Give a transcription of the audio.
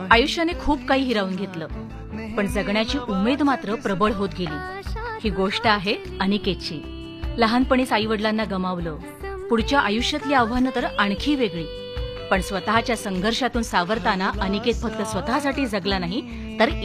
आयुष्याने खूप काही हिरावून घेतलं, पण जगण्याची उमेद मात्र प्रबळ होत गेली. ही गोष्ट आहे अनिकेतची. लहानपणीच आईवडिलांना गमावलं. पुढच्या आयुष्यातली आव्हानं तर आणखी वेगळी. पण स्वतःच्या संघर्षातून सावरताना अनिकेत फक्त स्वतःसाठी जगला नाही, तर